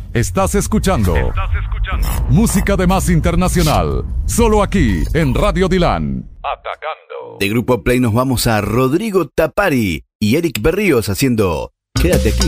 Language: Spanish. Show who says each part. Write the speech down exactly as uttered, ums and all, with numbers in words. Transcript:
Speaker 1: Estás escuchando.
Speaker 2: Estás escuchando.
Speaker 1: Música de más internacional. Solo aquí en Radio Dylan.
Speaker 2: Atacando.
Speaker 3: De Grupo Play nos vamos a Rodrigo Tapari y Eric Berríos haciendo Quédate aquí.